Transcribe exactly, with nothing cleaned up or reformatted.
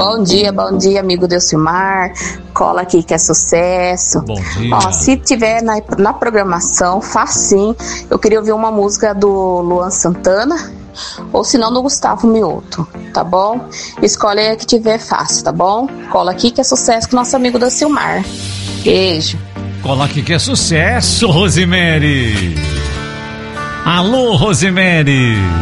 Bom dia, bom dia, amigo Delcimar. Cola aqui que é sucesso. Bom dia. Ó, se tiver na, na programação, facinho. Eu queria ouvir uma música do Luan Santana, ou se não do Gustavo Mioto, tá bom? Escolhe aí a que tiver fácil, tá bom? Cola aqui que é sucesso com nosso amigo Delcimar. Beijo. Cola aqui que é sucesso, Rosemary. Alô, Rosemary.